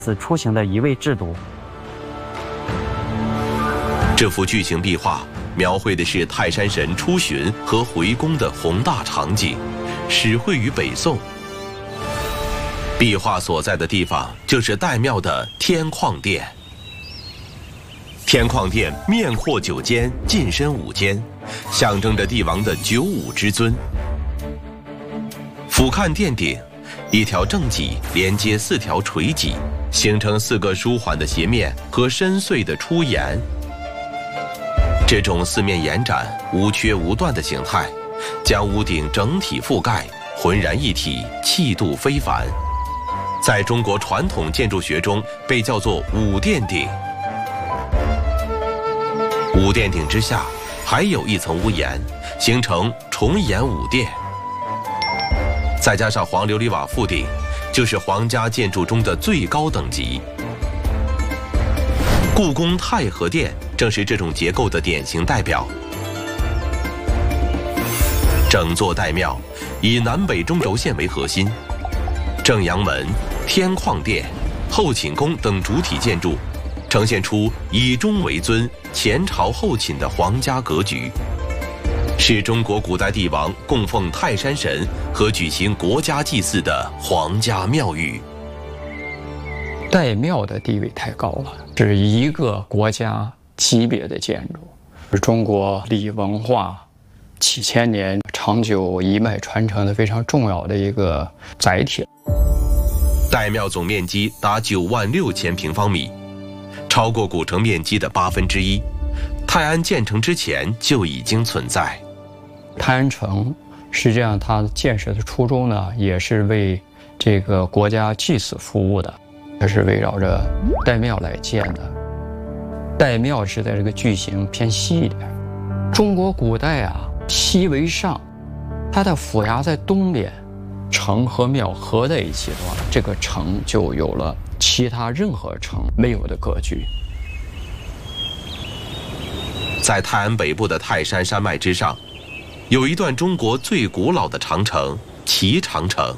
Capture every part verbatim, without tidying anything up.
此出行的一位制度。 这幅巨型壁画描绘的是泰山神出巡和回宫的宏大场景，始绘于北宋。壁画所在的地方就是岱庙的天旷殿。天旷殿面阔九间，进深五间，象征着帝王的九五之尊。俯瞰殿顶，一条正脊连接四条垂脊，形成四个舒缓的斜面和深邃的出檐。这种四面延展、无缺无断的形态，将屋顶整体覆盖，浑然一体，气度非凡。在中国传统建筑学中，被叫做五殿顶。五殿顶之下，还有一层屋檐，形成重檐五殿。再加上黄琉璃瓦覆顶，就是皇家建筑中的最高等级。故宫太和殿正是这种结构的典型代表。整座岱庙以南北中轴线为核心，正阳门、天旷殿、后寝宫等主体建筑呈现出以中为尊、前朝后寝的皇家格局，是中国古代帝王供奉泰山神和举行国家祭祀的皇家庙宇。 岱庙的地位太高了，是一个国家级别的建筑，是中国礼文化几千年长久一脉传承的非常重要的一个载体。 岱庙总面积达九万六千平方米，超过古城面积的八分之一。泰安建成之前就已经存在。 泰安城实际上它建设的初衷呢，也是为这个国家祭祀服务的，它是围绕着岱庙来建的。岱庙是在这个巨型偏西一点。中国古代啊，西为上，它的府衙在东边，城和庙合在一起的话，这个城就有了其他任何城没有的格局。 在泰安北部的泰山山脉之上，有一段中国最古老的长城——齐长城。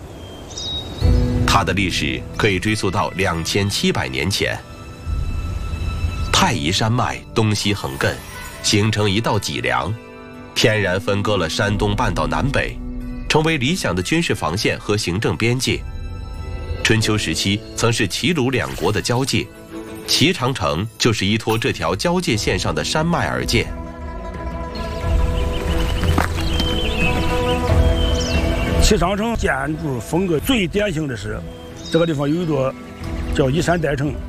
它的历史可以追溯到两千七百年前。太夷山脉东西横亘，形成一道脊梁，天然分割了山东半岛南北，成为理想的军事防线和行政边界。春秋时期曾是齐鲁两国的交界，齐长城就是依托这条交界线上的山脉而建。 齐长城建筑风格最典型的是，这个地方有一座叫依山代城。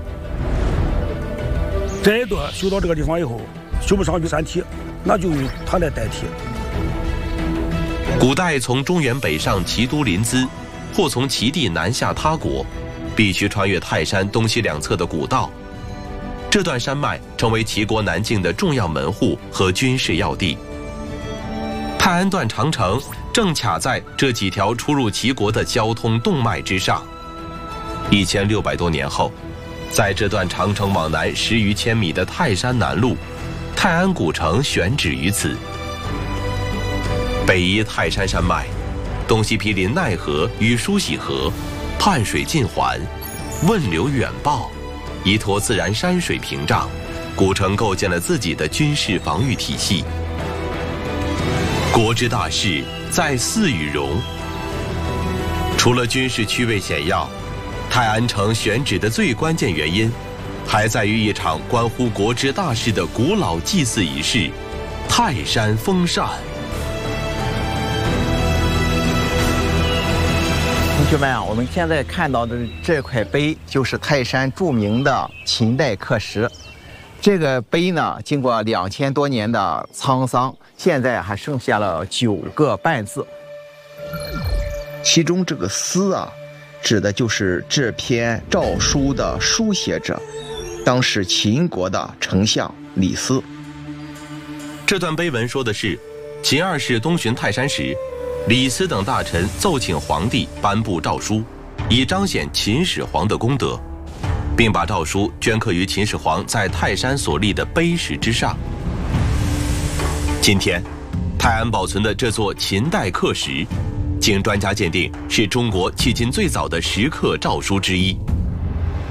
这一座修到这个地方以后，修不上去山体，那就用它来代替。 古代从中原北上齐都临淄，或从齐地南下他国，必须穿越泰山东西两侧的古道。这段山脉成为齐国南境的重要门户和军事要地。泰安段长城正卡在这几条出入齐国的交通动脉之上。一千六百多年后，在这段长城往南十余千米的泰山南麓，泰安古城选址于此。北依泰山山脉，东西毗邻奈河与梳洗河，汉水尽环，汶流远报，依托自然山水屏障，古城构建了自己的军事防御体系。国之大事，在祀与戎。除了军事区位险要，泰安城选址的最关键原因，还在于一场关乎国之大事的古老祭祀仪式——泰山封禅。 同学们啊，我们现在看到的这块碑就是泰山著名的秦代刻石。这个碑呢，经过两千多年的沧桑，现在还剩下了九个半字。 其中这个“司”啊，指的就是这篇诏书的书写者，当时秦国的丞相李斯。 这段碑文说的是，秦二世东巡泰山时，李斯等大臣奏请皇帝颁布诏书，以彰显秦始皇的功德，并把诏书镌刻于秦始皇在泰山所立的碑石之上。今天，泰安保存的这座秦代刻石，经专家鉴定是中国迄今最早的石刻诏书之一。